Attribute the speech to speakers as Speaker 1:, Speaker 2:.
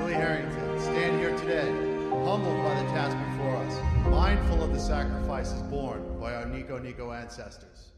Speaker 1: Billy Harrington, stand here today, humbled by the task before us, mindful of the sacrifices borne by our Nico ancestors.